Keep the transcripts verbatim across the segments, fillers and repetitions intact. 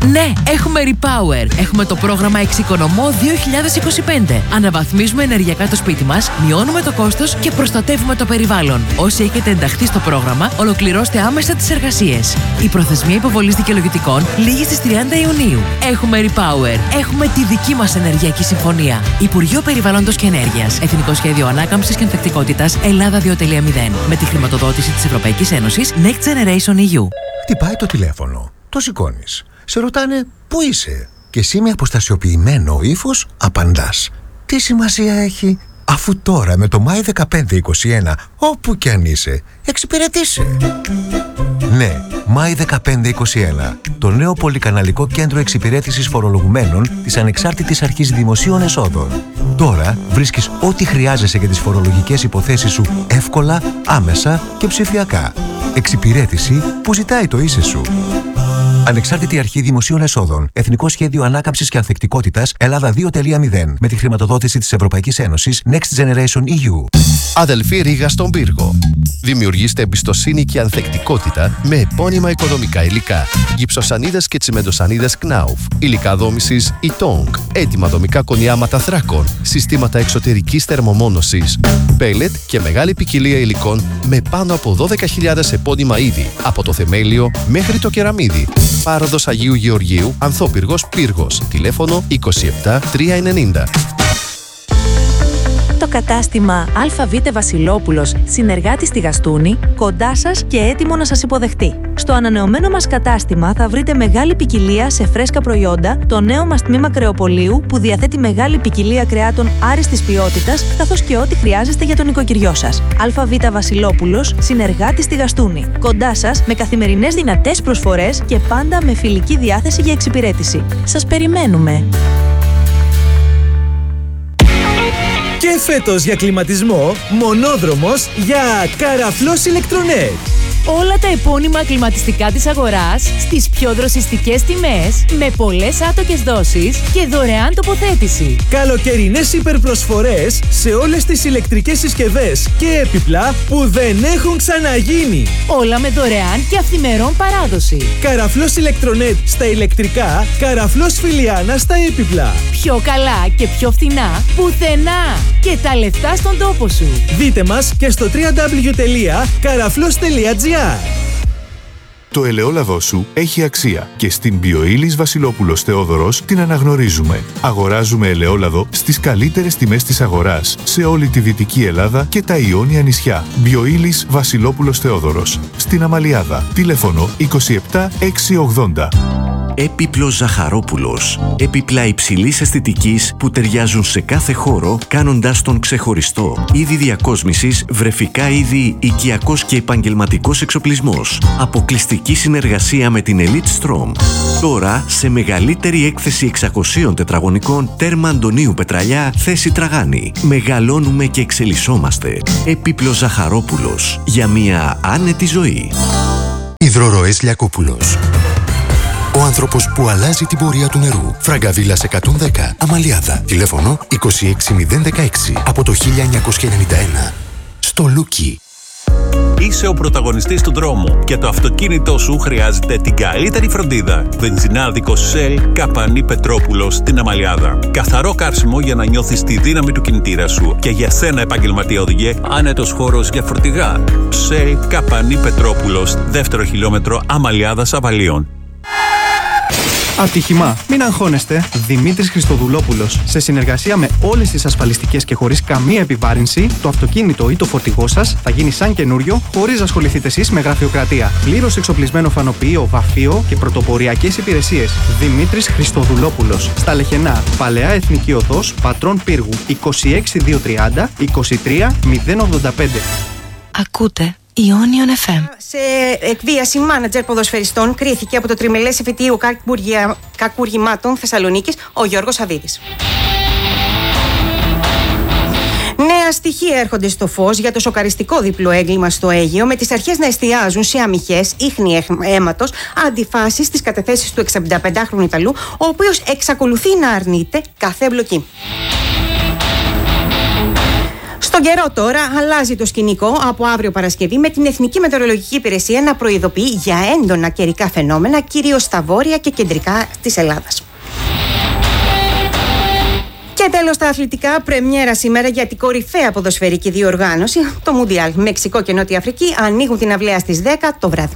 Ναι, έχουμε Repower. Έχουμε το πρόγραμμα Εξοικονομώ δύο χιλιάδες είκοσι πέντε. Αναβαθμίζουμε ενεργειακά το σπίτι μας, μειώνουμε το κόστος και προστατεύουμε το περιβάλλον. Όσοι έχετε ενταχθεί στο πρόγραμμα, ολοκληρώστε άμεσα τις εργασίες. Η προθεσμία υποβολής δικαιολογητικών λήγει στις τριάντα Ιουνίου. Έχουμε Repower. Έχουμε τη δική μας ενεργειακή συμφωνία. Υπουργείο Περιβάλλοντος και Ενέργειας. Εθνικό Σχέδιο Ανάκαμψης και Ανθεκτικότητας Ελλάδα δύο κόμμα μηδέν. Με τη χρηματοδότηση της Ευρωπαϊκής Ένωσης Next Generation ι γιου. Χτυπάει το τηλέφωνο. Το σηκώνεις. Σε ρωτάνε πού είσαι. Και εσύ με αποστασιοποιημένο ύφος απαντάς. Τι σημασία έχει, αφού τώρα με το Μάη δεκαπέντε είκοσι ένα, όπου κι αν είσαι, εξυπηρετήσαι. Ναι, Μάη δεκαπέντε είκοσι ένα. Το νέο πολυκαναλικό κέντρο εξυπηρέτησης φορολογουμένων της Ανεξάρτητης Αρχής Δημοσίων Εσόδων. Τώρα βρίσκεις ό,τι χρειάζεσαι για τις φορολογικές υποθέσεις σου εύκολα, άμεσα και ψηφιακά. Εξυπηρέτηση που ζητάει το είσαι σου. Ανεξάρτητη Αρχή Δημοσίων Εσόδων. Εθνικό Σχέδιο Ανάκαμψης και Ανθεκτικότητας Ελλάδα δύο κόμμα μηδέν. Με τη χρηματοδότηση της Ευρωπαϊκής Ένωσης Next Generation ι γιου. Αδελφή Ρήγα στον πύργο. Δημιουργήστε εμπιστοσύνη και ανθεκτικότητα με επώνυμα οικοδομικά υλικά. Γυψοσανίδες και τσιμεντοσανίδες Knauf. Υλικά δόμησης Itong. Έτοιμα δομικά κονιάματα θράκων. Συστήματα εξωτερικής θερμομόνωσης. Πέλετ και μεγάλη ποικιλία υλικών με πάνω από δώδεκα χιλιάδες επώνυμα είδη. Από το θεμέλιο μέχρι το κεραμίδι. Πάροδος Αγίου Γεωργίου, Ανθόπυργος Πύργος. Τηλέφωνο είκοσι επτά τριακόσια ενενήντα. Το κατάστημα ΑΒ Βασιλόπουλος, συνεργάτη στη Γαστούνη, κοντά σας και έτοιμο να σας υποδεχτεί. Στο ανανεωμένο μας κατάστημα θα βρείτε μεγάλη ποικιλία σε φρέσκα προϊόντα, το νέο μας τμήμα κρεοπολίου που διαθέτει μεγάλη ποικιλία κρεάτων άριστης ποιότητας, καθώς και ό,τι χρειάζεστε για τον οικοκυριό σας. ΑΒ Βασιλόπουλος, συνεργάτη στη Γαστούνη. Κοντά σας με καθημερινές δυνατές προσφορές και πάντα με φιλική διάθεση για εξυπηρέτηση. Σας περιμένουμε! Και φέτος για κλιματισμό, μονόδρομος για Καραφλός Ηλεκτρονέτ. Όλα τα επώνυμα κλιματιστικά της αγοράς στις πιο δροσιστικές τιμές, με πολλές άτοκες δόσεις και δωρεάν τοποθέτηση. Καλοκαιρινές υπερπροσφορές σε όλες τις ηλεκτρικές συσκευές και έπιπλα που δεν έχουν ξαναγίνει. Όλα με δωρεάν και αυθημερών παράδοση. Καραφλός Ηλεκτρονέτ στα ηλεκτρικά, Καραφλός Φιλιάνα στα έπιπλα. Πιο καλά και πιο φθηνά πουθενά. Και τα λεφτά στον τόπο σου. Δείτε μας και στο double-u double-u double-u τελεία καραφλός τελεία τζι άρ. Το ελαιόλαδό σου έχει αξία και στην Bioilis Βασιλόπουλος Θεόδωρος την αναγνωρίζουμε. Αγοράζουμε ελαιόλαδο στις καλύτερες τιμές της αγοράς σε όλη τη Δυτική Ελλάδα και τα Ιόνια νησιά. Bioilis Βασιλόπουλος Θεόδωρος. Στην Αμαλιάδα. Τηλέφωνο είκοσι επτά εξακόσια ογδόντα. Έπιπλος Ζαχαρόπουλος. Έπιπλα υψηλής αισθητικής που ταιριάζουν σε κάθε χώρο, κάνοντας τον ξεχωριστό. Είδη διακόσμησης, βρεφικά είδη, οικιακός και επαγγελματικός εξοπλισμός. Αποκλειστική συνεργασία με την Elite Strom. Τώρα σε μεγαλύτερη έκθεση εξακοσίων τετραγωνικών, τέρμα Αντωνίου Πετραλιά, θέση Τραγάνη. Μεγαλώνουμε και εξελισσόμαστε. Έπιπλος Ζαχαρόπουλος. Για μια άνετη ζωή. Υδροροές Λιακόπουλος. Ο άνθρωπος που αλλάζει την πορεία του νερού. Φραγκαβίλας εκατόν δέκα, Αμαλιάδα. Τηλέφωνο είκοσι έξι μηδέν δεκαέξι από το χίλια εννιακόσια ενενήντα ένα. Στο Λούκι. Είσαι ο πρωταγωνιστής του δρόμου και το αυτοκίνητό σου χρειάζεται την καλύτερη φροντίδα. Βενζινάδικο Shell Καπανή Πετρόπουλος στην Αμαλιάδα. Καθαρό καύσιμο για να νιώθεις τη δύναμη του κινητήρα σου. Και για σένα, επαγγελματία οδηγέ, άνετος χώρος για φορτηγά. Shell Καπανή Πετρόπουλος, δεύτερο χιλιόμετρο Αμαλιάδας Αβαλίων. Ατύχημα. Μην αγχώνεστε. Δημήτρης Χριστοδουλόπουλος. Σε συνεργασία με όλες τις ασφαλιστικές και χωρίς καμία επιβάρυνση, το αυτοκίνητο ή το φορτηγό σας θα γίνει σαν καινούριο, χωρίς να ασχοληθείτε εσείς με γραφειοκρατία. Πλήρως εξοπλισμένο φανοποιείο, βαφείο και πρωτοποριακές υπηρεσίες. Δημήτρης Χριστοδουλόπουλος. Στα Λεχενά. Παλαιά Εθνική Οδός, Πατρών Πύργου. είκοσι έξι διακόσια τριάντα είκοσι τρία μηδέν ογδόντα πέντε. Ακούτε Ιόνιον εφ εμ. Σε εκβίαση, μάνατζερ ποδοσφαιριστών κρίθηκε από το Τριμελές Εφετείου Κακουργημάτων Θεσσαλονίκης ο Γιώργος Σαββίδης. Νέα στοιχεία έρχονται στο φως για το σοκαριστικό διπλό έγκλημα στο Αίγυο, με τις αρχές να εστιάζουν σε αμυχές, ίχνη αίματος, αντιφάσεις στις καταθέσεις του εξηνταπεντάχρονου Ιταλού, ο οποίος εξακολουθεί να αρνείται κάθε εμπλοκή. Στον καιρό τώρα αλλάζει το σκηνικό από αύριο Παρασκευή με την Εθνική Μετεωρολογική Υπηρεσία να προειδοποιεί για έντονα καιρικά φαινόμενα, κυρίως στα βόρεια και κεντρικά της Ελλάδας. Και τέλος τα αθλητικά, πρεμιέρα σήμερα για την κορυφαία ποδοσφαιρική διοργάνωση, το Μουντιάλ. Μεξικό και Νότια Αφρική ανοίγουν την αυλαία στις δέκα το βράδυ.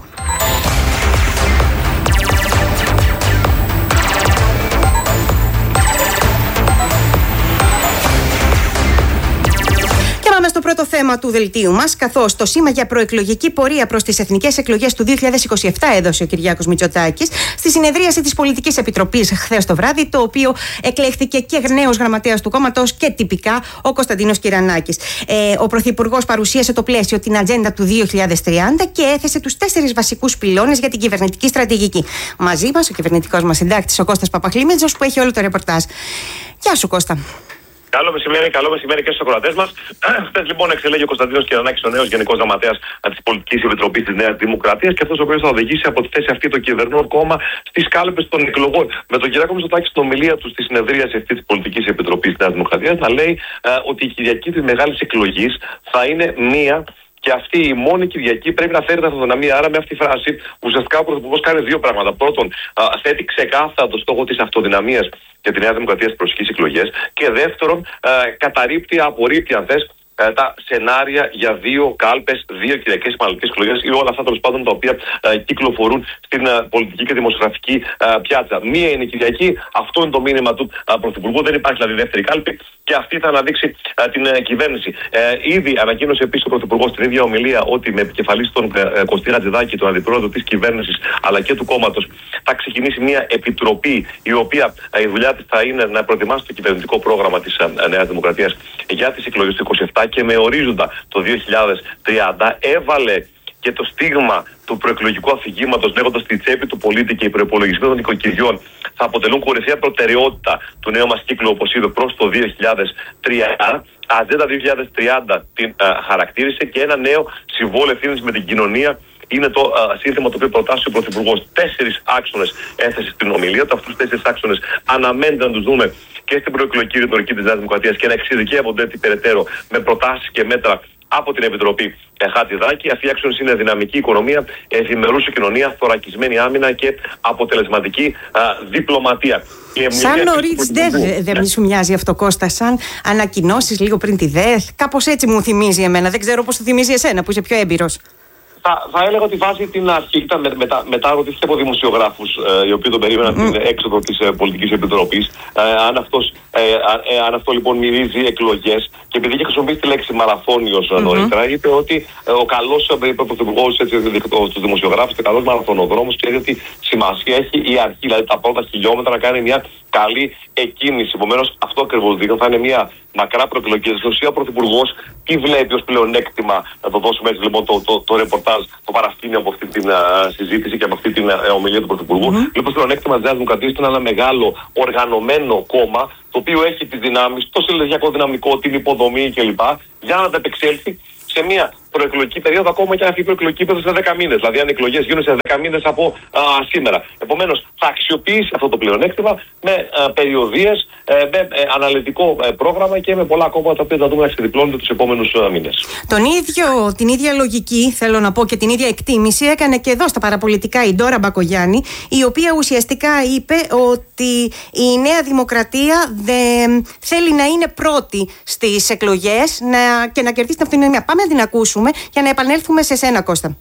Πάμε στο πρώτο θέμα του δελτίου μας, καθώς το σήμα για προεκλογική πορεία προς τις εθνικές εκλογές του δύο χιλιάδες είκοσι επτά έδωσε ο Κυριάκος Μητσοτάκης στη συνεδρίαση της Πολιτικής Επιτροπής χθες το βράδυ, το οποίο εκλέχθηκε και νέος γραμματέας του κόμματος και τυπικά ο Κωνσταντίνος Κυρανάκης. Ε, ο Πρωθυπουργός παρουσίασε το πλαίσιο, την ατζέντα του δύο χιλιάδες τριάντα και έθεσε τους τέσσερις βασικούς πυλώνες για την κυβερνητική στρατηγική. Μαζί μας ο κυβερνητικός μας συντάκτης, ο Κώστας Παπαχλήμιτζος, που έχει όλο το ρεπορτάζ. Γεια σου, Κώστα. Καλό μεσημέρι, καλό μεσημέρι και στους ακροατές μας. Χθες λοιπόν εξελέγει ο Κωνσταντίνος Κυρανάκης, ο νέος Γενικός Γραμματέας της Πολιτικής Επιτροπής της Νέας Δημοκρατίας, και αυτός ο οποίος θα οδηγήσει από τη θέση αυτή το κυβερνών κόμμα στις κάλπες των εκλογών. Με τον Κυριάκο Μητσοτάκη στην ομιλία του στη συνεδρίαση αυτή της Πολιτικής Επιτροπής της Νέας Δημοκρατίας να λέει ε, ότι η Κυριακή της μεγάλης εκλογής θα είναι μία. Και αυτή η μόνη Κυριακή πρέπει να φέρει την αυτοδυναμία. Άρα, με αυτή τη φράση, ουσιαστικά ο Πρωθυπουργός κάνει δύο πράγματα. Πρώτον, α, θέτει ξεκάθαρα το στόχο της αυτοδυναμίας για τη Νέα Δημοκρατία στις προσεχείς εκλογές. Και δεύτερον, α, καταρρίπτει, απορρίπτει, αν θες, τα σενάρια για δύο κάλπες, δύο κυριακές επαναληπτικές εκλογές ή όλα αυτά τέλος πάντων τα οποία ε, κυκλοφορούν στην ε, πολιτική και δημοσιογραφική ε, πιάτσα. Μία είναι η Κυριακή, αυτό είναι το μήνυμα του ε, Πρωθυπουργού. Δεν υπάρχει δηλαδή δεύτερη κάλπη και αυτή θα αναδείξει ε, την ε, κυβέρνηση. Ε, ήδη ανακοίνωσε επίσης ο Πρωθυπουργός στην ίδια ομιλία ότι με επικεφαλής τον ε, Κωστή Χατζηδάκη, τον αντιπρόεδρο της κυβέρνησης αλλά και του κόμματος, θα ξεκινήσει μια επιτροπή η οποία ε, η δουλειά της θα είναι να προετοιμάσει το κυβερνητικό πρόγραμμα της ε, Νέας Δημοκρατίας για τις εκλογές του είκοσι επτά. Και με ορίζοντα το δύο χιλιάδες τριάντα έβαλε και το στίγμα του προεκλογικού αφηγήματος, λέγοντας στη τσέπη του πολίτη και οι προϋπολογισμοί των οικοκυριών θα αποτελούν κορυφαία προτεραιότητα του νέου μας κύκλου, όπως είπε, προς το δύο χιλιάδες τριάντα. Ατζέντα δύο χιλιάδες τριάντα την α, χαρακτήρισε και ένα νέο συμβόλαιο ευθύνης με την κοινωνία είναι το α, σύνθημα το οποίο προτάσει ο Πρωθυπουργός. Τέσσερις άξονες έθεσε στην ομιλία του. Αυτούς τους τέσσερις άξονες αναμένεται να τους δούμε και στην προεκλογική ρητορική της Νέας Δημοκρατίας και να εξειδικεύονται έτσι περαιτέρω με προτάσεις και μέτρα από την Επιτροπή Χατζηδάκη. Αυτή η άξονες είναι δυναμική οικονομία, ευημερούσα κοινωνία, θωρακισμένη άμυνα και αποτελεσματική α, διπλωματία. Σαν νωρίς δεν δε μη σου μοιάζει αυτό, Κώστα, σαν ανακοινώσεις λίγο πριν τη ΔΕΘ? Κάπως έτσι μου θυμίζει εμένα. Δεν ξέρω πώς το θυμίζει εσένα που είσαι πιο έμπειρος. Θα, θα έλεγα ότι βάζει την αρχή, ήταν με, μετά, μετά ρωτήθηκε από δημοσιογράφους ε, οι οποίοι τον περίμεναν mm. την έξοδο της ε, Πολιτικής Επιτροπής. Ε, αν, αυτός, ε, ε, αν αυτό λοιπόν μυρίζει εκλογές, και επειδή είχε χρησιμοποιήσει τη λέξη μαραθώνιος mm-hmm. νωρίτερα, είπε ότι ε, ο καλός, είπε ο Πρωθυπουργός στους δημοσιογράφους, ο καλός μαραθωνοδρόμος, ξέρει ότι σημασία έχει η αρχή, δηλαδή τα πρώτα χιλιόμετρα να κάνει μια καλή εκκίνηση. Επομένως, αυτό ακριβώς δείχνει, θα είναι μια μακρά προεκλογική. Στην ουσία, ο Πρωθυπουργός τι βλέπει ως πλεονέκτημα, να το δώσουμε έτσι λοιπόν το, το, το ρεπορτάζ, το παρασκήνιο από αυτή την uh, συζήτηση και από αυτή την uh, ομιλία του Πρωθυπουργού. Mm-hmm. Λοιπόν, το πλεονέκτημα της Νέας Δημοκρατίας είναι ένα μεγάλο οργανωμένο κόμμα, το οποίο έχει τις δυνάμεις, το συλλογιακό δυναμικό, την υποδομή κλπ. Για να ανταπεξέλθει σε μια προεκλογική περίοδο, ακόμα και αν αυτή η προεκλογική περίοδο σε δέκα μήνες. Δηλαδή, αν οι εκλογές γίνουν σε δέκα μήνες από α, σήμερα. Επομένως, θα αξιοποιήσει αυτό το πλεονέκτημα με α, περιοδίες, ε, με ε, αναλυτικό ε, πρόγραμμα και με πολλά κόμματα τα οποία θα δούμε να ξεδιπλώνονται τους επόμενους α, μήνες. Τον ίδιο, την ίδια λογική, θέλω να πω, και την ίδια εκτίμηση έκανε και εδώ στα παραπολιτικά η Ντόρα Μπακογιάννη, η οποία ουσιαστικά είπε ότι η Νέα Δημοκρατία δεν θέλει να είναι πρώτη στις εκλογές να, και να κερδίσει την αυτονομία. Πάμε να την ακούσουμε για να επανέλθουμε σε σένα, Κώστα.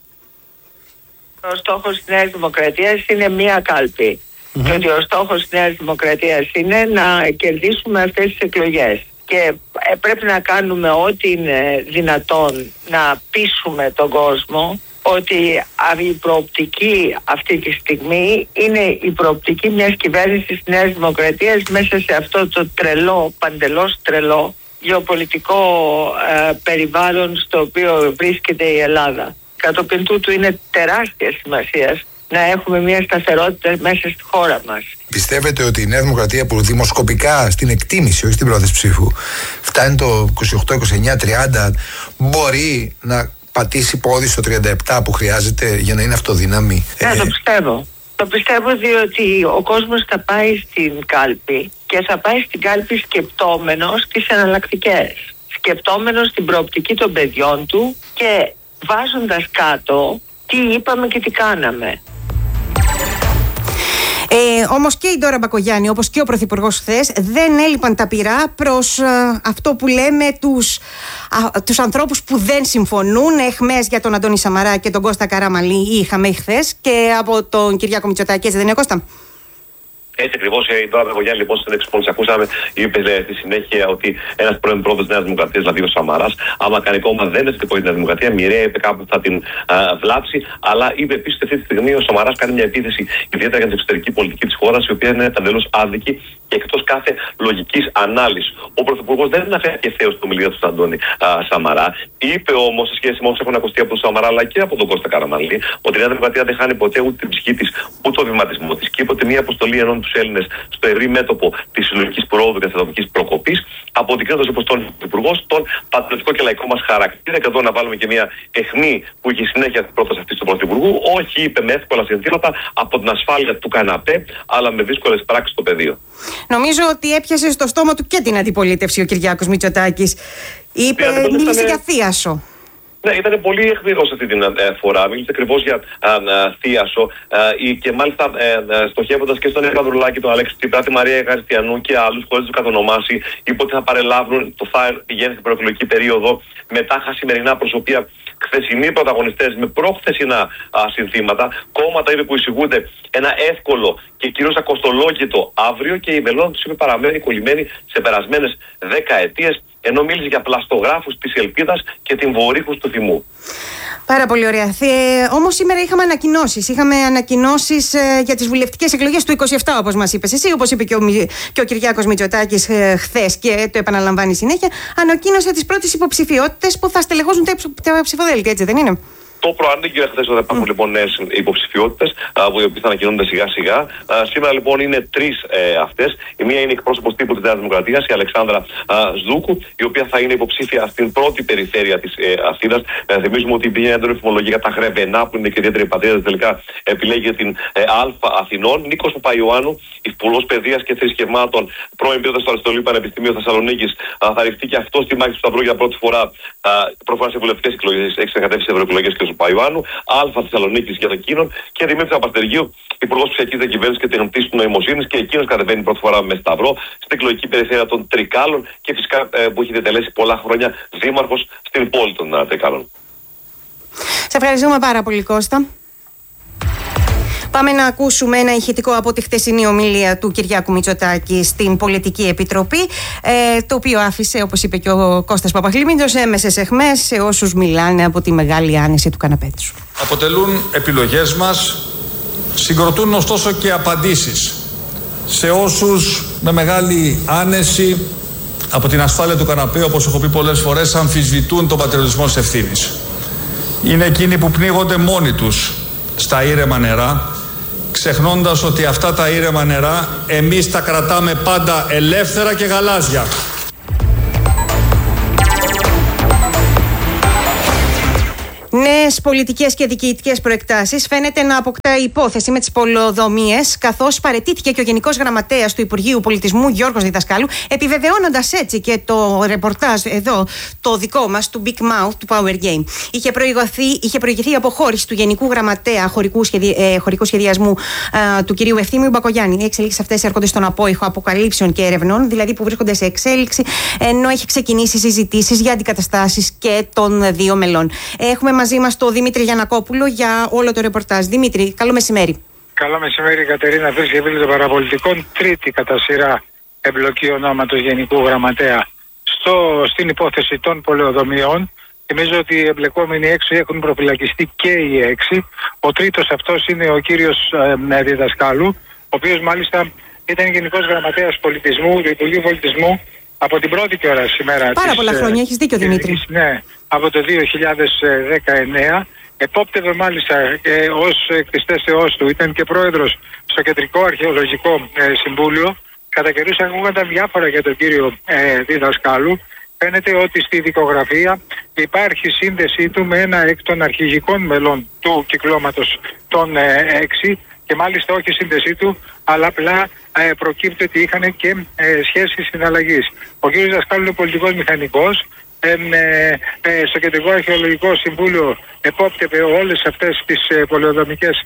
Ο στόχος της Νέας Δημοκρατίας είναι μία κάλπη. Mm-hmm. Και ότι ο στόχος της Νέας Δημοκρατίας είναι να κερδίσουμε αυτές τις εκλογές. Και πρέπει να κάνουμε ό,τι είναι δυνατόν να πείσουμε τον κόσμο ότι η προοπτική αυτή τη στιγμή είναι η προοπτική μιας κυβέρνησης της Νέας Δημοκρατίας μέσα σε αυτό το τρελό, παντελώς τρελό γεωπολιτικό ε, περιβάλλον στο οποίο βρίσκεται η Ελλάδα. Κατόπιν τούτου είναι τεράστια σημασία να έχουμε μια σταθερότητα μέσα στη χώρα μας. Πιστεύετε ότι η Νέα Δημοκρατία, που δημοσκοπικά στην εκτίμηση, όχι στην πρόθεση ψήφου, φτάνει το είκοσι οκτώ, είκοσι εννιά, τριάντα, μπορεί να πατήσει πόδι στο τριάντα επτά που χρειάζεται για να είναι αυτοδύναμη? Ναι, ε... το πιστεύω. Το πιστεύω διότι ο κόσμος θα πάει στην κάλπη και θα πάει στην κάλπη σκεπτόμενος τις εναλλακτικές. σκεπτόμενος την προοπτική των παιδιών του και βάζοντας κάτω τι είπαμε και τι κάναμε. Ε, όμως και η Ντόρα Μπακογιάννη, όπως και ο Πρωθυπουργός χθες, δεν έλειπαν τα πυρά προς α, αυτό που λέμε τους, α, τους ανθρώπους που δεν συμφωνούν. Εχμές για τον Αντώνη Σαμαρά και τον Κώστα Καραμανλή είχαμε χθες, και από τον Κυριάκο Μητσοτάκη, έτσι δεν είναι, Κώστα? Έτσι ακριβώς, η Ντόρα Μπακογιάννη, λοιπόν, στην εξπόληση ακούσαμε, είπε στη συνέχεια ότι ένας πρώην πρόεδρος της Νέας Δημοκρατίας, δηλαδή ο Σαμαράς, άμα κάνει κόμμα δεν είναι θετικό για τη Νέα Δημοκρατία, μοιραία είπε κάπου που θα την α, βλάψει. Αλλά είπε επίσης ότι αυτή τη στιγμή ο Σαμαράς κάνει μια επίθεση ιδιαίτερα για την εξωτερική πολιτική της χώρας, η οποία είναι εντελώς άδικη και εκτός κάθε λογικής ανάλυσης. Ο Πρωθυπουργός δεν αναφέρθηκε ευθέως στην ομιλία του στον Αντώνη α, Σαμαρά. Είπε όμως, σε σχέση με όσους έχουν ακουστεί από τον Σαμαρά αλλά και από τον Κώστα Καραμανλή, ότι η Νέα Δημοκρατία δεν χάνει ποτέ ούτε την ψυχή της, ούτε το βηματισμό της. Και είπε ότι μια αποστολή ενών τους Έλληνες στο ευρύ μέτωπο της συλλογικής προόδου και της ατομικής προκοπής, αποδεικνύοντας όπως τον Υπουργός τον πατριωτικό και λαϊκό μας χαρακτήρα. Και εδώ να βάλουμε και μια αιχμή που είχε συνέχεια την πρόταση αυτή του Πρωθυπουργού. Όχι, είπε, με εύκολα συνθήματα από την ασφάλεια του καναπέ, αλλά με δύσκολες πράξεις στο πεδίο. Νομίζω ότι έπιασε στο στόμα του και την αντιπολίτευση ο Κυριάκος Μητσοτάκης. Είπε, μίλησε για θίασο. Ναι, ήταν πολύ αιχμηρός αυτή την ε, φορά. Μίλησε ακριβώς για ε, ε, θίασο ε, και μάλιστα ε, ε, στοχεύοντας και στον Νέα Παδρουλάκη, τον Αλέξη Τσίπρα, τη Μαρία Γαριστιανού και άλλους, χωρίς να τους κατονομάσει. Είπε ότι θα παρελάβουν, το ΦΑΕΡ πηγαίνει στην προεκλογική περίοδο με τάχα σημερινά προσωπία, χθεσινοί πρωταγωνιστές με προχθεσινά α, συνθήματα. Κόμματα, είπε, που εισηγούνται ένα εύκολο και κυρίως ακοστολόγητο αύριο, και η βελόνα τους, είπε, παραμένει κολλημένη σε περασμένες δεκαετίες, ενώ μίλησε για πλαστογράφους της ελπίδας και την βορύχους του θυμού. Πάρα πολύ ωραία. Ε, όμως σήμερα είχαμε ανακοινώσεις. Είχαμε ανακοινώσεις ε, για τις βουλευτικές εκλογές του είκοσι επτά, όπως μας είπες εσύ, όπως είπε και ο, και ο Κυριάκος Μητσοτάκης ε, χθες και το επαναλαμβάνει συνέχεια. Ανακοίνωσε τις πρώτες υποψηφιότητες που θα στελεχώσουν τα, τα ψηφοδέλτια, έτσι δεν είναι? Το προανήγγειλε χθες ότι θα υπάρχουν mm. λοιπόν νέες υποψηφιότητες, που οι οποίες θα ανακοινώνονται σιγά σιγά. Α, σήμερα λοιπόν είναι τρεις ε, αυτές. Η μία είναι εκπρόσωπος τύπου της Νέας Δημοκρατίας, η Αλεξάνδρα α, Σδούκου, η οποία θα είναι υποψήφια στην πρώτη περιφέρεια της ε, Αθήνας. Ε, θυμίζουμε ότι υπήρχε έντονη φημολογία για τα Γρεβενά, που είναι και ιδιαίτερη πατρίδα, τελικά επιλέγει την ε, Α Αθηνών. Νίκος Παπαϊωάννου, υπουργός παιδείας και θρησκευμάτων, πρώην πίοντας του Αριστοτελείου Πανεπιστημίου Θεσσαλονίκης, α, θα ρηχτεί και αυτό στη μάχη του Σταυρού για πρώτη φορά. Προφανώς σε βουλευτικές εκλογές, έχει συνεχατεύσει ευρωεκλογές και Παϊωάννου, Α Θεσσαλονίκης για το εκείνον, και Δημήτρης Παπαστεργίου, υπουργός ψηφιακής διακυβέρνησης και τεχνητής νοημοσύνης, και εκείνος κατεβαίνει πρώτη φορά με Σταυρό στην εκλογική περιφέρεια των Τρικάλων, και φυσικά ε, που έχει διατελέσει πολλά χρόνια δήμαρχος στην πόλη των uh, Τρικάλων. Σε ευχαριστούμε πάρα πολύ, Κώστα. Πάμε να ακούσουμε ένα ηχητικό από τη χθεσινή ομιλία του Κυριάκου Μητσοτάκη στην Πολιτική Επιτροπή, ε, το οποίο άφησε, όπως είπε και ο Κώστας Παπαχλήμιντος, έμεσες αιχμές σε όσους μιλάνε από τη μεγάλη άνεση του καναπέ τους. Αποτελούν επιλογές μας, συγκροτούν ωστόσο και απαντήσεις σε όσους με μεγάλη άνεση από την ασφάλεια του καναπέ, όπως έχω πει πολλές φορές, αμφισβητούν τον πατριωτισμό της ευθύνης. Είναι εκείνοι που πνίγονται μόνοι τους στα ήρεμα νερά, ξεχνώντας ότι αυτά τα ήρεμα νερά εμείς τα κρατάμε πάντα ελεύθερα και γαλάζια. Νέες πολιτικές και διοικητικές προεκτάσεις φαίνεται να αποκτά υπόθεση με τις πολεοδομίες, καθώς παραιτήθηκε και ο Γενικός Γραμματέας του Υπουργείου Πολιτισμού Γιώργος Διδασκάλου, επιβεβαιώνοντας έτσι και το ρεπορτάζ εδώ, το δικό μας, του Big Mouth, του Power Game. Είχε προηγηθεί, είχε προηγηθεί η αποχώρηση του Γενικού Γραμματέα χωρικού, σχεδι, ε, χωρικού σχεδιασμού ε, του κυρίου Ευθύμιου Μπακογιάννη. Οι εξελίξεις αυτές έρχονται στον απόϊχο αποκαλύψεων και ερευνών, δηλαδή που βρίσκονται σε εξέλιξη, ενώ έχει ξεκινήσει συζητήσεις για αντικαταστάσεις και των δύο μελών. Έχουμε μαζί μας τον Δημήτρη Γιαννακόπουλο για όλο το ρεπορτάζ. Δημήτρη, καλό μεσημέρι. Καλό μεσημέρι, Κατερίνα, φίλοι και φίλοι των παραπολιτικών. Τρίτη κατά σειρά εμπλοκή ονόματος Γενικού Γραμματέα στο, στην υπόθεση των πολεοδομιών. Θυμίζω ότι οι εμπλεκόμενοι έξι έχουν προφυλακιστεί και οι έξι. Ο τρίτος αυτός είναι ο κύριος ε, Διδασκάλου, ο οποίος μάλιστα ήταν Γενικός Γραμματέας Πολιτισμού, του Υπουργείου Πολιτισμού από την πρώτη και ώρα σήμερα. Πάρα της, πολλά χρόνια, έχεις δίκιο, Δημήτρη. Ναι, από το δύο χιλιάδες δεκαεννέα. Επόπτευε μάλιστα ε, ως εκτιστέσεώς του, ήταν και πρόεδρος στο Κεντρικό Αρχαιολογικό ε, Συμβούλιο. Κατά καιρούς ακούγονταν διάφορα για τον κύριο ε, Διδασκάλου. Φαίνεται ότι στη δικογραφία υπάρχει σύνδεσή του με ένα εκ των αρχηγικών μελών του κυκλώματος των ε, έξι, και μάλιστα όχι σύνδεσή του, αλλά απλά ε, προκύπτει ότι είχαν και ε, σχέσεις συναλλαγής. Ο κ. Δασκάλου είναι πολιτικός μηχανικός, ε, ε, στο Κεντρικό Αρχαιολογικό Συμβούλιο επόπτευε όλες αυτές τις ε, πολεοδομικές,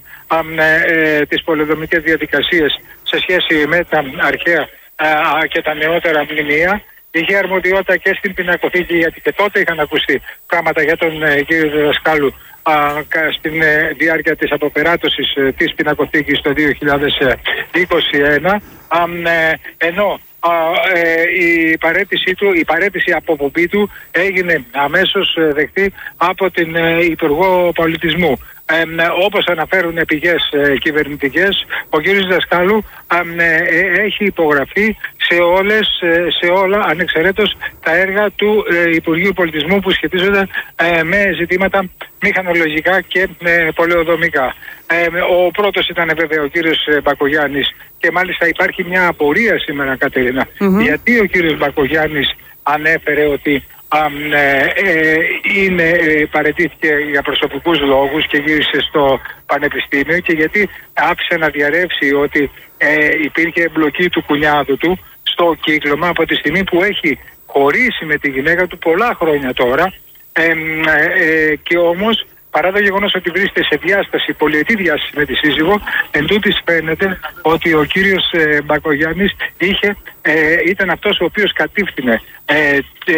ε, ε, τις πολεοδομικές διαδικασίες σε σχέση με τα αρχαία ε, και τα νεότερα μνημεία. Είχε αρμοδιότητα και στην πινακοθήκη, γιατί και τότε είχαν ακουστεί πράγματα για τον ε, κύριο Διδασκάλου α, στην ε, διάρκεια της αποπεράτωσης ε, της πινακοθήκης το δύο χιλιάδες είκοσι ένα, α, ε, ενώ α, ε, η παραίτησή του, η παραίτηση αποπομπή του έγινε αμέσως ε, δεκτή από την ε, Υπουργό Πολιτισμού. Ε, όπως αναφέρουν πηγές ε, κυβερνητικές, ο κ. Δασκάλου ε, ε, έχει υπογραφεί σε, όλες, ε, σε όλα ανεξαιρέτως τα έργα του ε, Υπουργείου Πολιτισμού που σχετίζονται ε, με ζητήματα μηχανολογικά και ε, πολεοδομικά. Ε, ο πρώτος ήταν βέβαια ο κύριος Μπακογιάννης, και μάλιστα υπάρχει μια απορία σήμερα, Κατερίνα, mm-hmm. γιατί ο κύριος Μπακογιάννης ανέφερε ότι Α, ε, ε, είναι, ε, παραιτήθηκε για προσωπικούς λόγους και γύρισε στο πανεπιστήμιο, και γιατί άφησε να διαρρεύσει ότι ε, υπήρχε εμπλοκή του κουνιάδου του στο κύκλωμα από τη στιγμή που έχει χωρίσει με τη γυναίκα του πολλά χρόνια τώρα, ε, ε, και όμως παρά το γεγονός ότι βρίσκεται σε διάσταση, πολυετή διάσταση με τη σύζυγο, εν τούτης φαίνεται ότι ο κύριος ε, Μπακογιάννης είχε, ε, ήταν αυτός ο οποίος κατήφθηνε ε, ε,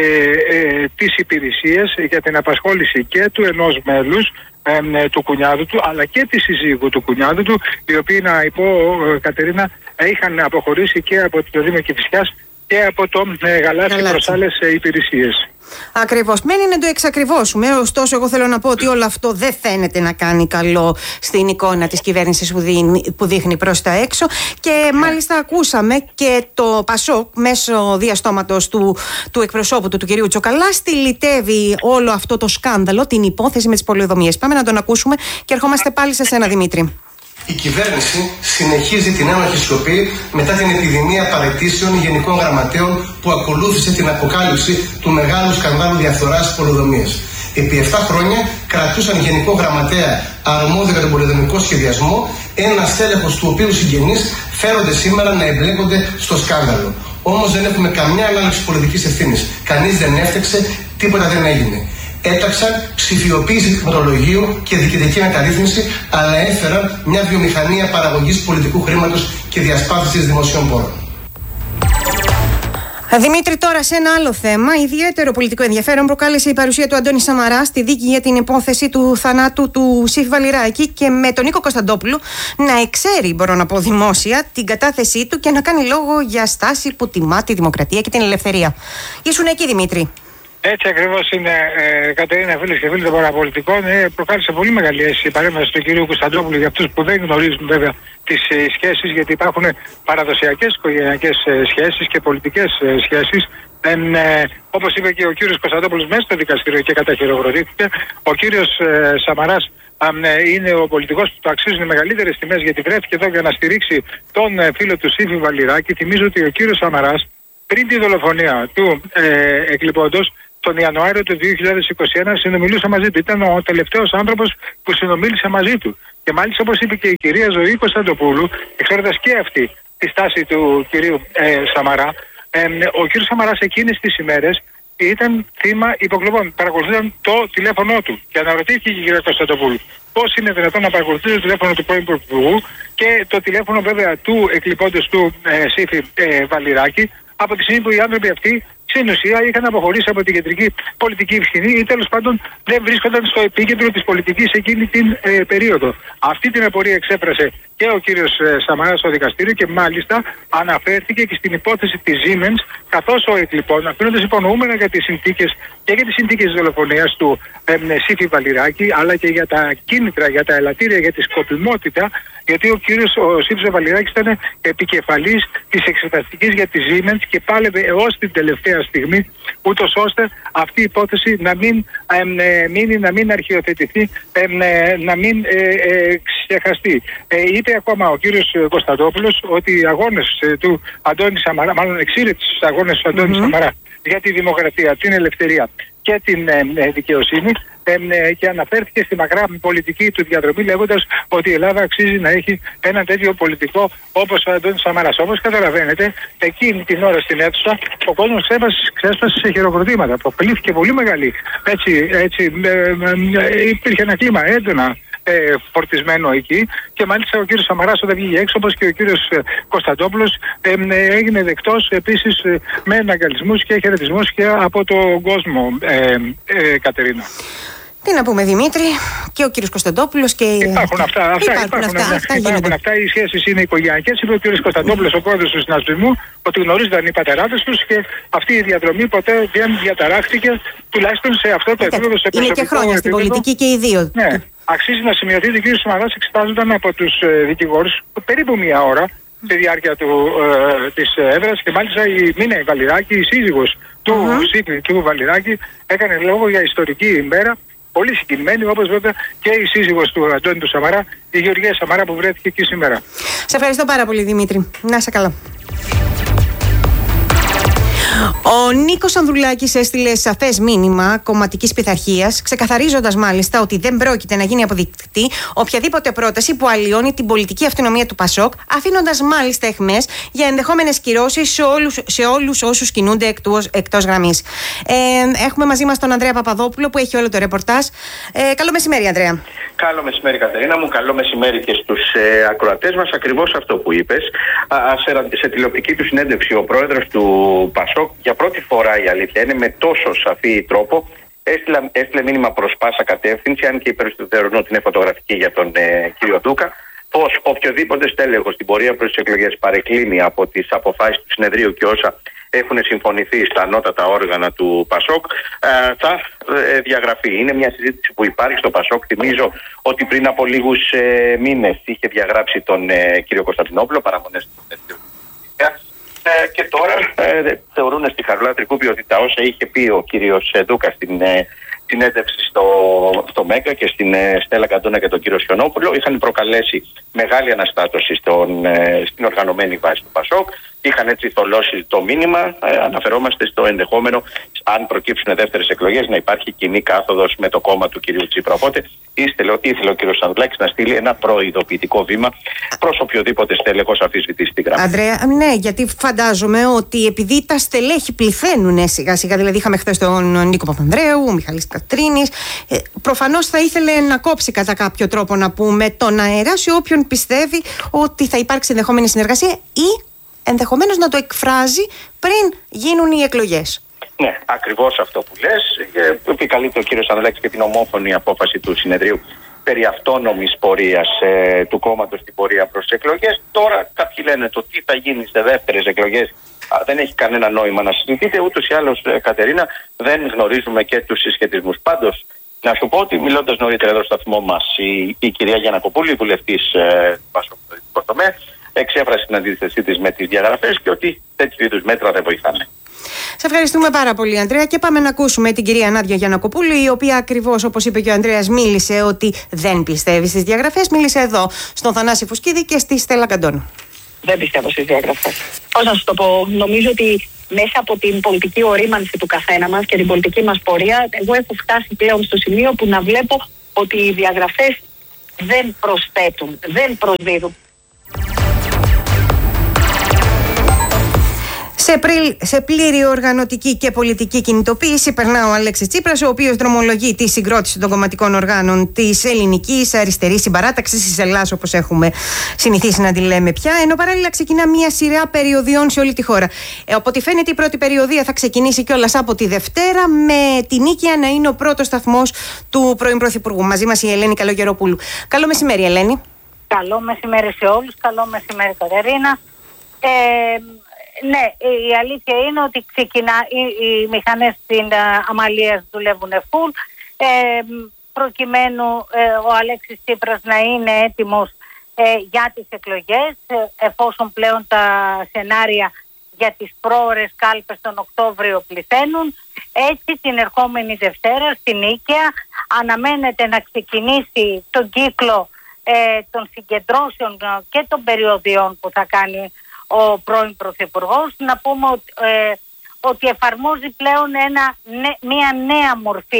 ε, τις υπηρεσίες για την απασχόληση και του ενός μέλους ε, του κουνιάδου του, αλλά και τη συζύγου του κουνιάδου του, οι οποίοι, να πω, ε, Κατερίνα, ε, είχαν αποχωρήσει και από το Δήμο Κηφισιάς και από το ε, Γαλάτσι προς άλλες ε, υπηρεσίες. Ακριβώς. Μένει να το εξακριβώσουμε. Ωστόσο, εγώ θέλω να πω ότι όλο αυτό δεν φαίνεται να κάνει καλό στην εικόνα της κυβέρνησης που δείχνει, που δείχνει προς τα έξω. Και μάλιστα ακούσαμε και το ΠΑΣΟΚ μέσω διαστόματος του, του εκπροσώπου του, του κυρίου Τσοκαλά, στυλιτεύει όλο αυτό το σκάνδαλο, την υπόθεση με τις πολεοδομίες. Πάμε να τον ακούσουμε και ερχόμαστε πάλι σε σένα, Δημήτρη. Η κυβέρνηση συνεχίζει την ένοχη σιωπή μετά την επιδημία παραιτήσεων γενικών γραμματέων που ακολούθησε την αποκάλυψη του μεγάλου σκανδάλου διαφθοράς στις πολεοδομίες. Επί επτά χρόνια κρατούσαν γενικό γραμματέα αρμόδιο για τον πολεοδομικό σχεδιασμό, ένα στέλεχος του οποίου συγγενείς φέρονται σήμερα να εμπλέκονται στο σκάνδαλο. Όμως δεν έχουμε καμιά ανάληψη πολιτικής ευθύνης. Κανείς δεν έφταξε, τίποτα δεν έγινε. Έταξαν ψηφιοποίηση τεχνολογίου και διοικητική μεταρρύθμιση, αλλά έφεραν μια βιομηχανία παραγωγής πολιτικού χρήματος και διασπάθησης δημοσίων πόρων. Δημήτρη, τώρα σε ένα άλλο θέμα. Ιδιαίτερο πολιτικό ενδιαφέρον προκάλεσε η παρουσία του Αντώνη Σαμαρά στη δίκη για την υπόθεση του θανάτου του Σύφη Βαλιράκη, και με τον Νίκο Κωνσταντόπουλο να εξέρει, μπορώ να πω δημόσια, την κατάθεσή του και να κάνει λόγο για στάση που τιμά τη δημοκρατία και την ελευθερία. Ήσουν εκεί, Δημήτρη. Έτσι ακριβώς είναι, ε, Κατερίνα, φίλες και φίλοι των παραπολιτικών. Ε, προκάλεσε πολύ μεγάλη αίσθηση η παρέμβαση του κυρίου Κωνσταντόπουλου για αυτούς που δεν γνωρίζουν βέβαια τις ε, σχέσεις, γιατί υπάρχουν παραδοσιακές οικογενειακές ε, σχέσεις και πολιτικές ε, σχέσεις. Ε, ε, όπως είπε και ο κύριος Κωνσταντόπουλος μέσα στο δικαστήριο και καταχειροκροτήθηκε, ο κύριος ε, Σαμαράς ε, είναι ο πολιτικός που του αξίζουν οι μεγαλύτερες τιμές, γιατί βρέθηκε εδώ για να στηρίξει τον ε, φίλο του Σύφη Βαλιράκη. Θυμίζω ότι ο κύριος Σαμαράς πριν τη δολοφονία του ε, εκλειπώντος, τον Ιανουάριο του δύο χιλιάδες είκοσι ένα συνομιλούσα μαζί του. Ήταν ο τελευταίος άνθρωπος που συνομίλησε μαζί του. Και μάλιστα, όπως είπε και η κυρία Ζωή Κωνσταντοπούλου, εξέροντας και αυτή τη στάση του κυρίου ε, Σαμαρά, ε, ο κύριος Σαμαράς εκείνες τις ημέρες ήταν θύμα υποκλοπών. Παρακολουθούσαν το τηλέφωνό του. Και αναρωτήθηκε η κυρία Κωνσταντοπούλου πώς είναι δυνατόν να παρακολουθεί το τηλέφωνο του πρώην Πρωθυπουργού και το τηλέφωνο βέβαια του εκλειπώντος του ε, Σύφη ε, Βαλιράκη, από τη στιγμή που οι άνθρωποι αυτοί στην ουσία είχαν αποχωρήσει από την κεντρική πολιτική ευθύνη ή τέλος πάντων δεν βρίσκονταν στο επίκεντρο της πολιτικής εκείνη την ε, περίοδο. Αυτή την απορία εξέφρασε και ο κύριος ε, Σαμαράς στο δικαστήριο, και μάλιστα αναφέρθηκε και στην υπόθεση της Siemens, καθώς ο εκλειπών, αφήνοντας υπονοούμενα για τις συνθήκες και για τις συνθήκες της δολοφονίας του ε, Σύφη Βαλιράκη, αλλά και για τα κίνητρα, για τα ελαττήρια, για τη σκοπιμότητα, γιατί ο κύριος ο Σύφης Βαλιράκης ήταν επικεφαλής της εξεταστικής για τη Siemens και πάλευε έως την τελευταία στιγμή, ούτως ώστε αυτή η υπόθεση να μην ε, μείνει, να μην αρχιοθετηθεί, ε, να μην ε, ε, ξεχαστεί. Ε, είπε ακόμα ο κύριος Κωνσταντόπουλος ότι οι αγώνες ε, του Αντώνη Σαμαρά, μάλλον εξήρε τους αγώνες του Αντώνη mm-hmm. Σαμαρά για τη δημοκρατία, την ελευθερία και την ε, δικαιοσύνη, ε, ε, και αναφέρθηκε στη μακρά πολιτική του διαδρομή, λέγοντας ότι η Ελλάδα αξίζει να έχει ένα τέτοιο πολιτικό όπως ο Αντώνης Σαμαράς. Όπως καταλαβαίνετε, εκείνη την ώρα στην αίθουσα ο κόσμος ξέσπασε σε χειροκροτήματα. Αποκλήθηκε πολύ μεγάλη. Έτσι, έτσι, ε, ε, ε, υπήρχε ένα κλίμα έντονα Ε, φορτισμένο εκεί, και μάλιστα ο κύριος Σαμαράς όταν βγήκε έξω, όπως και ο κύριος ε, Κωνσταντόπουλος, ε, ε, έγινε δεκτός επίσης ε, με αναγκαλισμούς και χαιρετισμούς και από τον κόσμο, ε, ε, Κατερίνα. Τι να πούμε, Δημήτρη, και ο κύριος Κωνσταντόπουλος και... Υπάρχουν αυτά, αυτά υπάρχουν, υπάρχουν, αυτά, ναι, αυτά, υπάρχουν αυτά, οι σχέσεις είναι οικογενειακές. Είπε ο κύριος Κωνσταντόπουλος, ο πρόεδρος του συνασπισμού, ότι γνωρίζονταν οι πατεράδες τους και αυτή η διαδρομή ποτέ δεν διαταράχθηκε, τουλάχιστον σε αυτό το επίπεδο, σε προσωπικό. Είναι και χρόνια στην πολιτική και οι δύο. Ναι. Αξίζει να σημειωθεί ότι ο κ. Σαμαράς εξετάζονταν από τους ε, δικηγόρους περίπου μία ώρα στη διάρκεια του, ε, της έδρας, και μάλιστα η Μίνα Βαλιράκη, η σύζυγος του mm-hmm. Σίκη του Βαλιράκη, έκανε λόγο για ιστορική ημέρα, πολύ συγκινημένη, όπως βέβαια και η σύζυγος του Αντώνη του Σαμαρά, η Γεωργία Σαμαρά, που βρέθηκε εκεί σήμερα. Σε ευχαριστώ πάρα πολύ, Δημήτρη. Να είσαι καλά. Ο Νίκος Ανδρουλάκης έστειλε σαφές μήνυμα κομματικής πειθαρχίας, ξεκαθαρίζοντας μάλιστα ότι δεν πρόκειται να γίνει αποδεικτή οποιαδήποτε πρόταση που αλλοιώνει την πολιτική αυτονομία του ΠΑΣΟΚ, αφήνοντας μάλιστα αιχμές για ενδεχόμενες κυρώσεις σε όλους, σε όλους όσους κινούνται εκτός, εκτός γραμμής. Ε, έχουμε μαζί μας τον Ανδρέα Παπαδόπουλο που έχει όλο το ρεπορτάζ. Ε, καλό μεσημέρι, Ανδρέα. Καλό μεσημέρι, Κατερίνα μου. Καλό μεσημέρι και στους ε, ακροατές μας. Ακριβώς αυτό που είπες. Α, σε, σε τηλεοπτική του συνέντευξη, ο πρόεδρος του ΠΑΣΟΚ, για πρώτη φορά η αλήθεια είναι, με τόσο σαφή τρόπο έστειλε, έστειλε μήνυμα προς πάσα κατεύθυνση, αν και η περισσότερο ότι είναι φωτογραφική για τον ε, κύριο Δούκα, πως οποιοδήποτε στέλεχος στην πορεία προς τις εκλογές παρεκκλίνει από τις αποφάσεις του συνεδρίου και όσα έχουν συμφωνηθεί στα ανώτατα όργανα του ΠΑΣΟΚ, ε, θα ε, διαγραφεί. Είναι μια συζήτηση που υπάρχει στο ΠΑΣΟΚ. Θυμίζω ότι πριν από λίγους ε, μήνες είχε διαγράψει τον ε, κύριο Κωνσταντινόπουλο, παραμονές του συνεδρίου. Ε, και τώρα ε, θεωρούν στη Χαρούλα Τρικούπη ότι τα όσα είχε πει ο κύριος Δούκα στην ε, συνέντευξη στο, στο ΜΕΚΑ και στην ε, Στέλλα Καντώνα και τον κύριο Σιωνόπουλο είχαν προκαλέσει μεγάλη αναστάτωση στον, ε, στην οργανωμένη βάση του ΠΑΣΟΚ. Είχαν έτσι θολώσει το μήνυμα. Ε, αναφερόμαστε στο ενδεχόμενο, αν προκύψουν δεύτερες εκλογές, να υπάρχει κοινή κάθοδος με το κόμμα του κυρίου Τσίπρα. Οπότε ήθελε, ήθελε ο κύριος Ανδρουλάκης να στείλει ένα προειδοποιητικό βήμα προς οποιοδήποτε στέλεχος αφισβητήσει την γραμμή. Ανδρέα, ναι, γιατί φαντάζομαι ότι επειδή τα στελέχη πληθαίνουν σιγά σιγά, δηλαδή είχαμε χθες τον Νίκο Παπανδρέου, ο Μιχαλής Κατρίνης, ε, προφανώς θα ήθελε να κόψει κατά κάποιο τρόπο, να πούμε, τον αέρα σε όποιον πιστεύει ότι θα υπάρξει ενδεχόμενη συνεργασία ή ενδεχομένως να το εκφράζει πριν γίνουν οι εκλογές. Ναι, ακριβώς αυτό που λες. Επικαλείται ο κύριος Ανδρουλάκης και την ομόφωνη απόφαση του συνεδρίου περί αυτόνομης πορείας ε, του κόμματος στην πορεία προς τις εκλογές. Τώρα κάποιοι λένε το τι θα γίνει σε δεύτερες εκλογές α, δεν έχει κανένα νόημα να συζητείτε. Ούτως ή άλλως, ε, Κατερίνα, δεν γνωρίζουμε και τους συσχετισμούς. Πάντως, να σου πω ότι μιλώντας νωρίτερα εδώ στο σταθμό μας, η, η κυρία Γιαννακοπούλη, βουλευτής ε, του τομέα, εξέφρασε την αντίθεσή της με τις διαγραφές και ότι τέτοιου είδους μέτρα δεν βοηθάνε. Σε ευχαριστούμε πάρα πολύ, Ανδρέα, και πάμε να ακούσουμε την κυρία Νάντια Γιαννακοπούλου, η οποία ακριβώς, όπως είπε και ο Ανδρέας, μίλησε ότι δεν πιστεύει στις διαγραφές. Μίλησε εδώ στον Θανάση Φουσκίδη και στη Στέλλα Καντώνα. Δεν πιστεύω στις διαγραφές. Πώς να σου το πω, νομίζω ότι μέσα από την πολιτική ορίμανση του καθένα μας και την πολιτική μας πορεία, εγώ έχω φτάσει πλέον στο σημείο που να βλέπω ότι οι διαγραφές δεν προσθέτουν, δεν προσδίδουν. Σε, πρι... σε πλήρη οργανωτική και πολιτική κινητοποίηση περνά ο Αλέξης Τσίπρας, ο οποίος δρομολογεί τη συγκρότηση των κομματικών οργάνων της ελληνικής αριστερής συμπαράταξης της Ελλάδας, όπως έχουμε συνηθίσει να τη λέμε πια, ενώ παράλληλα ξεκινά μια σειρά περιοδιών σε όλη τη χώρα. Ε, από ό,τι φαίνεται, η πρώτη περιοδία θα ξεκινήσει κιόλας από τη Δευτέρα, με την Νίκαια να είναι ο πρώτος σταθμός του πρώην Πρωθυπουργού. Μαζί μας η Ελένη Καλογεροπούλου. Καλό μεσημέρι, Ελένη. Καλό μεσημέρι σε όλους. Καλό μεσημέρι, Κατερίνα. Ε, Ναι, η αλήθεια είναι ότι ξεκινά, οι, οι μηχανές στην uh, Αμαλίας δουλεύουν full, ε, προκειμένου ε, ο Αλέξης Τσίπρας να είναι έτοιμος ε, για τις εκλογές, ε, εφόσον πλέον τα σενάρια για τις πρόορες κάλπες τον Οκτώβριο πληθαίνουν. Έτσι την ερχόμενη Δευτέρα στην Νίκαια αναμένεται να ξεκινήσει τον κύκλο ε, των συγκεντρώσεων και των περιοδιών που θα κάνει ο πρώην Πρωθυπουργός. Να πούμε ότι, ε, ότι εφαρμόζει πλέον ένα, νε, μια νέα μορφή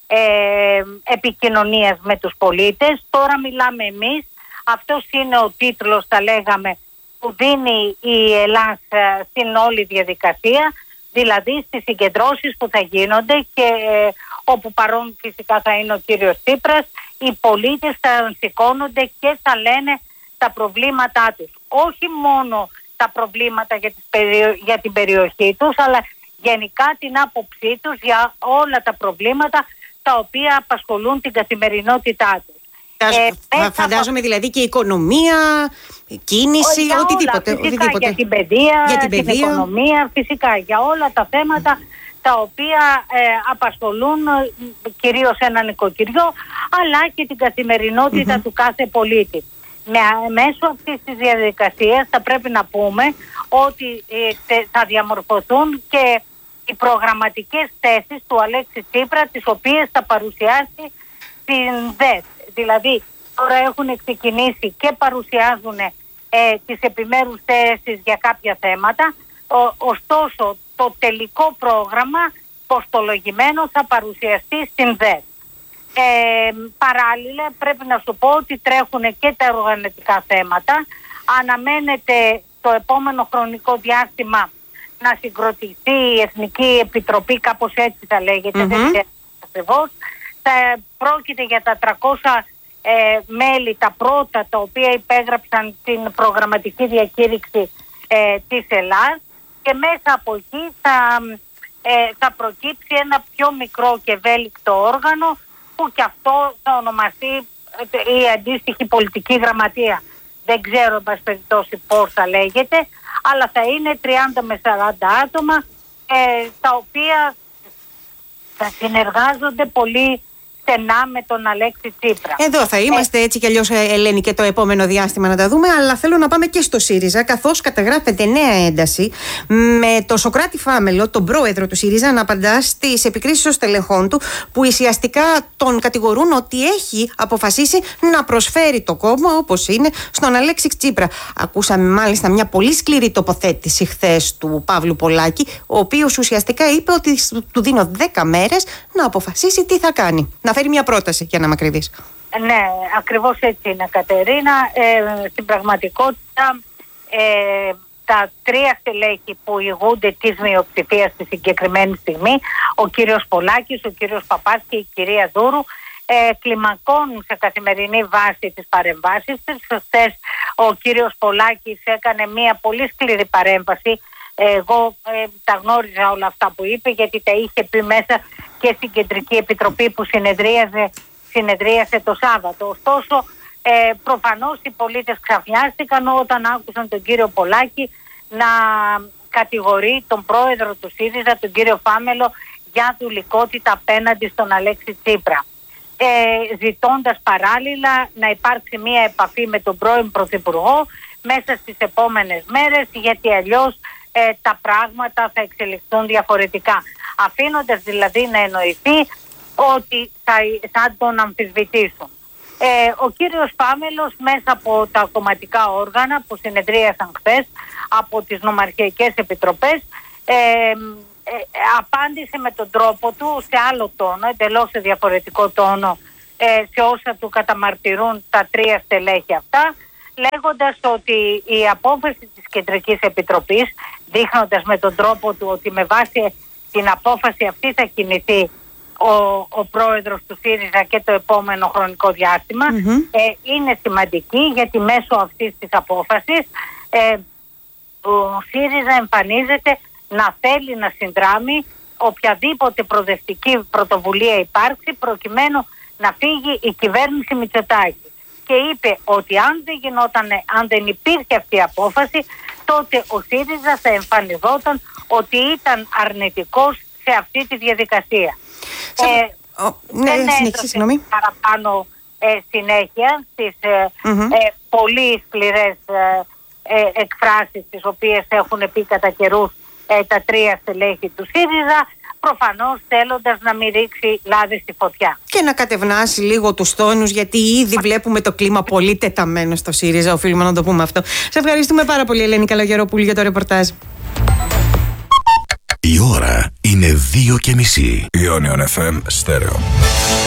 ε, επικοινωνίας με τους πολίτες. Τώρα μιλάμε εμείς. Αυτός είναι ο τίτλος, θα λέγαμε, που δίνει η Ελλάδα στην όλη διαδικασία, δηλαδή στις συγκεντρώσεις που θα γίνονται και ε, όπου παρόν φυσικά θα είναι ο κύριος Τσίπρας, οι πολίτες θα σηκώνονται και θα λένε τα προβλήματά τους. Όχι μόνο τα προβλήματα για, τις περιο... για την περιοχή τους, αλλά γενικά την άποψή τους για όλα τα προβλήματα τα οποία απασχολούν την καθημερινότητά τους. Ε, φαντάζομαι δηλαδή και η οικονομία, η κίνηση, για οτιδήποτε, όλα, φυσικά, οτιδήποτε. Για την παιδεία, για την, την παιδεία. οικονομία, φυσικά για όλα τα θέματα τα οποία ε, απασχολούν ε, κυρίως ένα νοικοκυριό, αλλά και την καθημερινότητα mm-hmm. του κάθε πολίτη. Με, μέσω αυτής της διαδικασίας θα πρέπει να πούμε ότι ε, θα διαμορφωθούν και οι προγραμματικές θέσεις του Αλέξη Τσίπρα, τις οποίες θα παρουσιάσει στην ΔΕΣ. Δηλαδή τώρα έχουν ξεκινήσει και παρουσιάζουν ε, τις επιμέρους θέσεις για κάποια θέματα. Ο, ωστόσο το τελικό πρόγραμμα ποστολογημένο θα παρουσιαστεί στην ΔΕΣ. Ε, παράλληλα πρέπει να σου πω ότι τρέχουν και τα οργανωτικά θέματα. Αναμένεται το επόμενο χρονικό διάστημα να συγκροτηθεί η Εθνική Επιτροπή, κάπως έτσι θα λέγεται, mm-hmm. δεν ξέρω ακριβώς. Θα πρόκειται για τα τριακόσια ε, μέλη, τα πρώτα τα οποία υπέγραψαν την προγραμματική διακήρυξη ε, της Ελλάδας, και μέσα από εκεί θα, ε, θα προκύψει ένα πιο μικρό και ευέλικτο όργανο που και αυτό θα ονομαστεί ε, η αντίστοιχη πολιτική γραμματεία. Δεν ξέρω εν πάση περιπτώσει πώς θα λέγεται, αλλά θα είναι τριάντα με σαράντα άτομα ε, τα οποία θα συνεργάζονται πολύ στενά με τον Αλέξη Τσίπρα. Εδώ θα είμαστε έτσι κι αλλιώς, Ελένη, και το επόμενο διάστημα να τα δούμε, αλλά θέλω να πάμε και στο ΣΥΡΙΖΑ, καθώς καταγράφεται νέα ένταση με το Σωκράτη Φάμελο, τον πρόεδρο του ΣΥΡΙΖΑ, να απαντά στις επικρίσεις των στελεχών του, που ουσιαστικά τον κατηγορούν ότι έχει αποφασίσει να προσφέρει το κόμμα όπως είναι στον Αλέξη Τσίπρα. Ακούσαμε μάλιστα μια πολύ σκληρή τοποθέτηση χθες του Παύλου Πολάκη, ο οποίος ουσιαστικά είπε ότι του δίνω δέκα μέρες να αποφασίσει τι θα κάνει. Να φέρει μια πρόταση, για να με ακριβείς. Ναι, ακριβώς έτσι είναι, Κατερίνα. Ε, στην πραγματικότητα ε, τα τρία στελέχη που ηγούνται της μειοψηφίας στη συγκεκριμένη στιγμή, ο κύριος Πολάκης, ο κύριος Παπάς και η κυρία Δούρου, ε, κλιμακώνουν σε καθημερινή βάση τις παρεμβάσεις της. Χθες ο κύριος Πολάκης έκανε μια πολύ σκληρή παρέμβαση. Εγώ ε, τα γνώριζα όλα αυτά που είπε, γιατί τα είχε πει μέσα και στην Κεντρική Επιτροπή που συνεδρίαζε, συνεδρίασε το Σάββατο. Ωστόσο, ε, προφανώς οι πολίτες ξαφνιάστηκαν όταν άκουσαν τον κύριο Πολάκη να κατηγορεί τον πρόεδρο του ΣΥΡΙΖΑ, τον κύριο Φάμελο, για δουλικότητα απέναντι στον Αλέξη Τσίπρα. Ε, ζητώντας παράλληλα να υπάρξει μια επαφή με τον πρώην Πρωθυπουργό μέσα στις επόμενες μέρες, γιατί αλλιώς ε, τα πράγματα θα εξελιχθούν διαφορετικά. Αφήνοντας δηλαδή να εννοηθεί ότι θα, θα τον αμφισβητήσουν. Ε, ο κύριος Φάμελος, μέσα από τα κομματικά όργανα που συνεδρίασαν χθες από τις νομαρχιακές επιτροπές, ε, ε, απάντησε με τον τρόπο του σε άλλο τόνο, εντελώς σε διαφορετικό τόνο, ε, σε όσα του καταμαρτυρούν τα τρία στελέχη αυτά, λέγοντας ότι η απόφαση της Κεντρικής Επιτροπής, δείχνοντας με τον τρόπο του ότι με βάση την απόφαση αυτή θα κινηθεί ο, ο πρόεδρος του ΣΥΡΙΖΑ και το επόμενο χρονικό διάστημα, mm-hmm. ε, είναι σημαντική, γιατί μέσω αυτής της απόφασης ε, ο ΣΥΡΙΖΑ εμφανίζεται να θέλει να συνδράμει οποιαδήποτε προοδευτική πρωτοβουλία υπάρξει, προκειμένου να φύγει η κυβέρνηση Μητσοτάκη. Και είπε ότι αν δεν γινόταν, αν δεν υπήρχε αυτή η απόφαση, τότε ο ΣΥΡΙΖΑ θα εμφανιζόταν ότι ήταν αρνητικός σε αυτή τη διαδικασία. Σε... Ε, oh, ναι, δεν έδωσε παραπάνω ε, συνέχεια στις ε, mm-hmm. ε, πολύ σκληρές ε, ε, εκφράσεις τις οποίες έχουν πει κατά καιρούς ε, τα τρία στελέχη του ΣΥΡΙΖΑ, προφανώς θέλοντας να μην ρίξει λάδι στη φωτιά. Και να κατευνάσει λίγο τους τόνους, γιατί ήδη βλέπουμε το κλίμα πολύ τεταμένο στο ΣΥΡΙΖΑ, οφείλουμε να το πούμε αυτό. Σε ευχαριστούμε πάρα πολύ, Ελένη Καλογεροπούλου, για το ρεπορτάζ. Η ώρα Είναι δύο και μισή. Ionion εφ εμ Στέρεο.